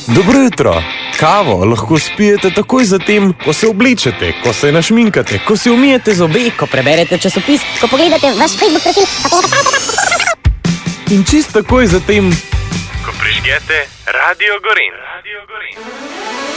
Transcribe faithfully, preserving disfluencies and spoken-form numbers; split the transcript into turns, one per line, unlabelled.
Dobro jutro. Kavo lahko spijete takoj zatem, ko se oblečete, ko se našminkate, ko se umijete zobe,
ko preberete časopis, ko pogledate vaš Facebook profil,
in čist takoj zatem, ko prižgete Radio Gorenj. Radio Gorenj.